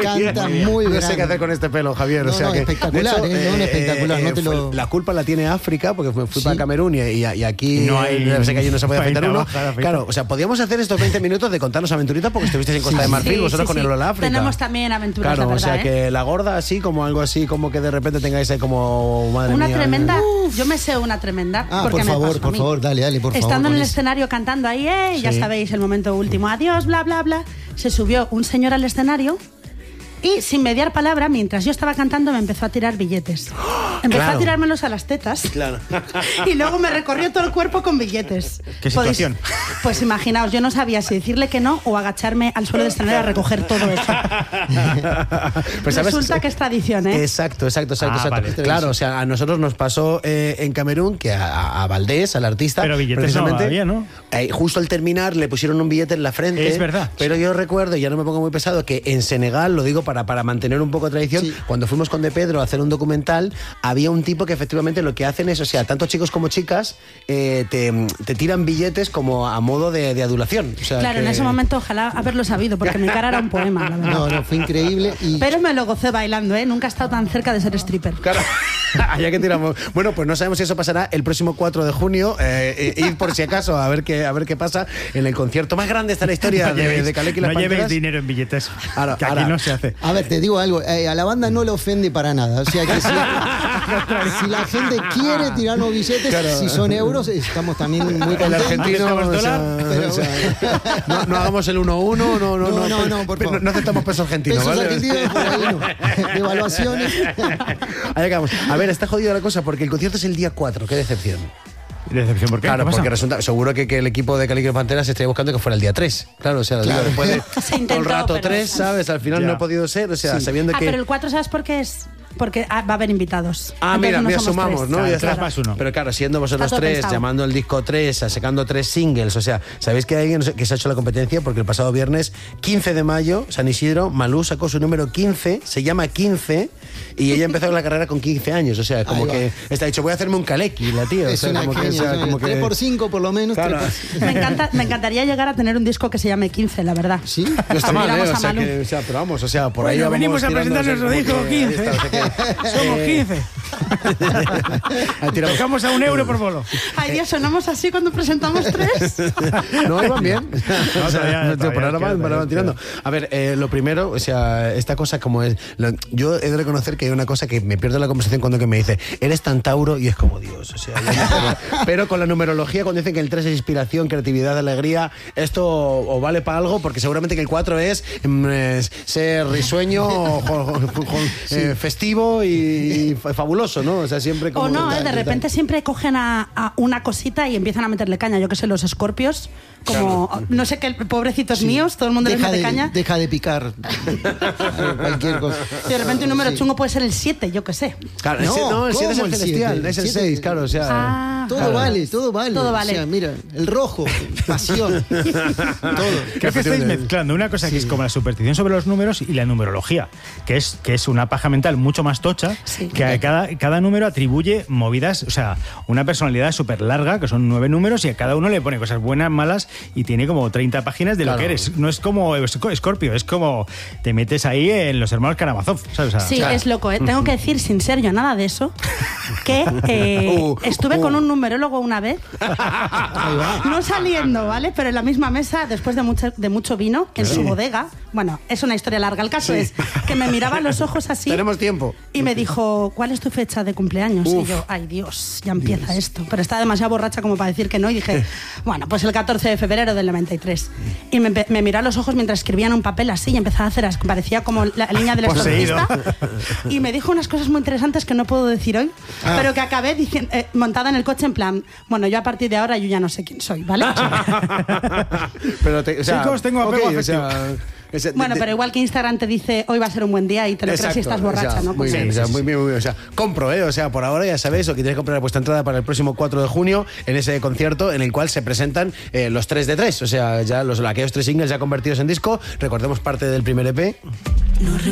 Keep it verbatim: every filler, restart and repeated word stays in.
canta muy, muy grande. No sé qué hacer con este pelo, Javier. No, o sea no, que, espectacular, de hecho, eh, no, no, espectacular. eh, no te lo... La culpa la tiene África, porque fui Sí. para Camerún y, y, y aquí no hay, no sé que allí no se puede afeitar uno. Baja, Claro, o sea, podíamos hacer estos veinte minutos de contarnos aventuritas porque estuvisteis en Costa Sí, de Marfil, Sí, vosotros sí, con sí. el Lola África. Tenemos también aventuras, Claro, la o verdad, sea, ¿eh? que la gorda así, como algo así, como que de repente tengáis ahí como, madre Una mía. tremenda, yo me sé una tremenda. Ah, porque por me favor, pasó a por mí. favor, dale, dale, por favor. Estando en con el eso. escenario cantando ahí, eh, ya Sí. sabéis, el momento último, adiós, bla, bla, bla, se subió un señor al escenario y sin mediar palabra, mientras yo estaba cantando, me empezó a tirar billetes. Empezó Claro. a tirármelos a las tetas. Claro. Y luego me recorrió todo el cuerpo con billetes. ¿Qué Podéis- situación? Pues imaginaos, yo no sabía si decirle que no o agacharme al suelo del escenario a recoger todo eso. Pues, ¿sabes? Resulta que es tradición, ¿eh? Exacto, exacto, exacto. Ah, exacto. vale. Claro, o sea, a nosotros nos pasó eh, en Camerún que a, a Valdés, al artista, Pero billetes precisamente, no había, ¿no? eh, justo al terminar le pusieron un billete en la frente. Es verdad. Pero yo recuerdo, y ya no me pongo muy pesado, que en Senegal, lo digo para, para mantener un poco de tradición, Sí. cuando fuimos con De Pedro a hacer un documental, había un tipo que efectivamente lo que hacen es, o sea, tanto chicos como chicas, eh, te, te tiran billetes como a modo de, de adulación. O sea, Claro, que- en ese momento ojalá haberlo sabido, porque mi cara era un poema, la verdad. No, no, fue increíble. Y Pero me lo gocé bailando, ¿eh? Nunca he estado tan cerca de ser stripper. Claro, allá que tiramos. Bueno, pues no sabemos si eso pasará el próximo cuatro de junio. Eh, eh, ir por si acaso a ver qué a ver qué pasa en el concierto más grande está la historia No de, llevéis, de Calec y las no llevéis Panteras. dinero en billetes, Ahora, que aquí ahora. no se hace. A ver, te digo algo, eh, a la banda no le ofende para nada. O sea que si, si la gente quiere tirarnos billetes, Claro. si son euros, estamos también muy El contentos. argentino, o sea, Pero- o sea, no, no hagamos el uno uno, no, no, No, no, no, no, por pe- favor. no aceptamos peso argentino, Pesos ¿vale? argentinos, por ahí no. Devaluaciones. Allá acabamos. A ver, está jodida la cosa porque el concierto es el día cuatro, qué decepción. ¿Decepción por qué? Claro, ¿Qué pasa? porque resulta, seguro que, que el equipo de Calec y las Panteras estaría buscando que fuera el día tres. Claro, o sea, el día después de Se todo intentó, el rato pero- tres, ¿sabes? Al final Ya. no ha podido ser, o sea, Sí. sabiendo Ah, que... pero el cuatro, ¿sabes por qué es? Porque ah, va a haber invitados. Ah, Entonces mira, no mira, somos sumamos, tres. ¿no? Claro, Ya tres está. más uno. Pero claro, siendo vosotros Está todo tres, pensado. llamando el disco tres, sacando tres singles, o sea, ¿sabéis que hay alguien que se ha hecho la competencia? Porque el pasado viernes, quince de mayo, San Isidro, Malú sacó su número quince, se llama quince, y ella empezó la carrera con quince años, o sea, como Ahí va. que está dicho, voy a hacerme un calequi, la tía, o Es sea, una como que, o genia, sea, es una- como que... tres por cinco por lo menos. Claro. tres por- Me, encanta, me encantaría llegar a tener un disco que se llame quince, la verdad. Sí. No está mal, ¿eh? Admiramos O a sea, Malú. que, o sea, pero vamos, o sea, por ahí Bueno, vamos venimos a tirando, presentar o sea, nuestro como disco que- quince. ahí está, o sea que- Somos eh, quince. ahí tiramos. Tocamos a un euro por bolo. Ay, Dios, sonamos así cuando presentamos tres. No, iban bien. O sea, todavía- no, tío, por todavía ahora van, queda, van- van tirando. A ver, eh, lo primero, o sea, esta cosa como es... lo- yo he de reconocer que hay una cosa que me pierdo en la conversación cuando que me dice, eres tan Tauro, y es como Dios, o sea... yo no puedo. Pero con la numerología, cuando dicen que el tres es inspiración, creatividad, alegría, esto o vale para algo, porque seguramente que el cuatro es, mm, es ser risueño, o, jo- jo- jo- eh, festivo y fa- fabuloso, ¿no? O sea, siempre como... O no, ¿eh? tal, De tal. repente siempre cogen a, a una cosita y empiezan a meterle caña. Yo que sé, los escorpios, como, no sé qué, pobrecitos míos, todo el mundo les Deja mete de, caña. deja de picar. Cualquier cosa. Y de repente un número Sí. chungo puede ser el siete, yo que sé. Claro, No, ese- no, el siete es ¿cómo el el celestial, siete? es el El siete- seis, claro, o sea... Ah, Todo Claro. vale, todo vale. Todo vale. O sea, mira, el rojo, pasión, todo. Creo que estáis mezclando una cosa que es como la superstición sobre los números y la numerología, que es, que es una paja mental mucho más tocha, Sí. que a cada, cada número atribuye movidas, o sea, una personalidad súper larga, que son nueve números, y a cada uno le pone cosas buenas, malas, y tiene como treinta páginas de Claro. lo que eres. No es como Scorpio, es como te metes ahí en los hermanos Karamazov, ¿sabes? O sea, Sí, Claro. es loco, ¿eh? Tengo que decir, sin ser yo nada de eso, que eh, Uh, estuve uh. con un numerólogo una vez, no saliendo, ¿vale? Pero en la misma mesa, después de mucho, de mucho vino, en su bodega. Bueno, es una historia larga. El caso es que me miraba a los ojos así Tenemos tiempo. y me dijo, ¿cuál es tu fecha de cumpleaños? Uf. Y yo, ay Dios, ya empieza esto. Pero estaba demasiado borracha como para decir que no. Y dije, bueno, pues el catorce de febrero del noventa y tres. Y me, empe- me miró a los ojos mientras escribía en un papel así y empezaba a hacer, as- parecía como la línea del Poseído. exorcista. Y me dijo unas cosas muy interesantes que no puedo decir hoy, Ah. pero que acabé diciendo, eh, montada en el coche en plan, bueno, yo a partir de ahora yo ya no sé quién soy, ¿vale? Pero te, o sea, Chicos, tengo apego ok, o sea, ese- Bueno, de- pero igual que Instagram te dice, hoy va a ser un buen día y te lo crees si estás borracha, o sea, ¿no? Muy Pues bien, sí, o sea, sí, muy sí. bien, muy bien. O sea, compro, ¿eh? O sea, por ahora ya sabéis, o que tenéis que comprar vuestra entrada para el próximo cuatro de junio en ese concierto en el cual se presentan eh, los tres de tres. O sea, ya los, aquellos tres singles ya convertidos en disco. Recordemos parte del primer E P. No